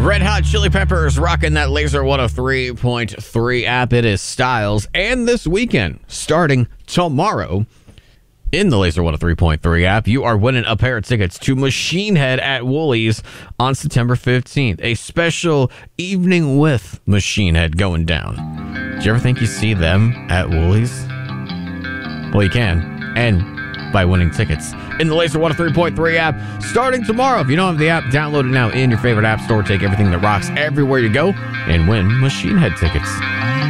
Red Hot Chili Peppers rocking that Laser 103.3 app. It is Styles. And this weekend, starting tomorrow, in the Laser 103.3 app, you are winning a pair of tickets to Machine Head at Woolies on September 15th. A special evening with Machine Head going down. Do you ever think you see them at Woolies? Well, you can. And by winning tickets in the Laser 103.3 app starting tomorrow. If you don't have the app, download it now in your favorite app store. Take everything that rocks everywhere you go and win Machine Head tickets.